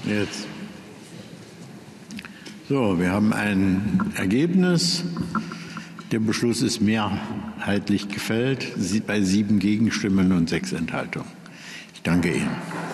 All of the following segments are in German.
Jetzt. So, wir haben ein Ergebnis. Der Beschluss ist mehrheitlich gefällt, bei 7 Gegenstimmen und 6 Enthaltungen. Ich danke Ihnen.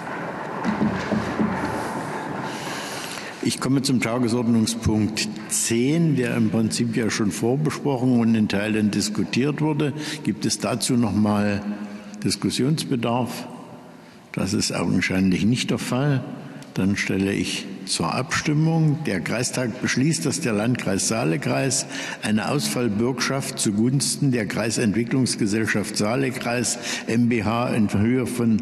Ich komme zum Tagesordnungspunkt 10, der im Prinzip ja schon vorbesprochen und in Teilen diskutiert wurde. Gibt es dazu noch mal Diskussionsbedarf? Das ist augenscheinlich nicht der Fall. Dann stelle ich zur Abstimmung. Der Kreistag beschließt, dass der Landkreis Saale-Kreis eine Ausfallbürgschaft zugunsten der Kreisentwicklungsgesellschaft Saale-Kreis mbH in Höhe von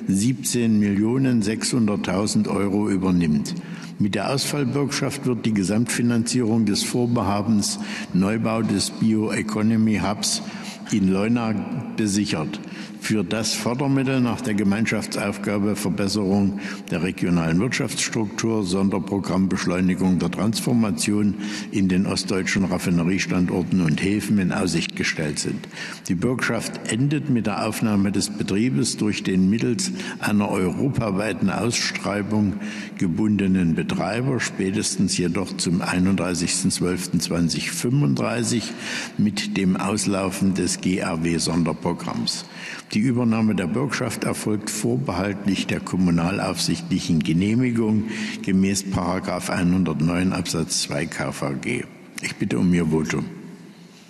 17.600.000 € übernimmt. Mit der Ausfallbürgschaft wird die Gesamtfinanzierung des Vorhabens Neubau des Bioeconomy Hubs in Leuna besichert, für das Fördermittel nach der Gemeinschaftsaufgabe Verbesserung der regionalen Wirtschaftsstruktur, Sonderprogramm Beschleunigung der Transformation in den ostdeutschen Raffineriestandorten und Häfen in Aussicht gestellt sind. Die Bürgschaft endet mit der Aufnahme des Betriebes durch den mittels einer europaweiten Ausschreibung gebundenen Betreiber, spätestens jedoch zum 31.12.2035 mit dem Auslaufen des GAW-Sonderprogramms. Die Übernahme der Bürgschaft erfolgt vorbehaltlich der kommunalaufsichtlichen Genehmigung gemäß § 109 Absatz 2 KVG. Ich bitte um Ihr Votum.